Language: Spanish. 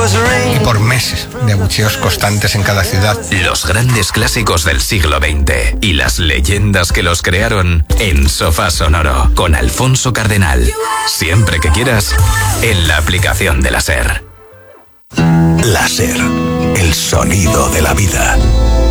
Y por meses de abucheos constantes en cada ciudad. Los grandes clásicos del siglo XX y las leyendas que los crearon en Sofá Sonoro con Alfonso Cardenal. Siempre que quieras, en la aplicación de la SER. La SER, el sonido de la vida.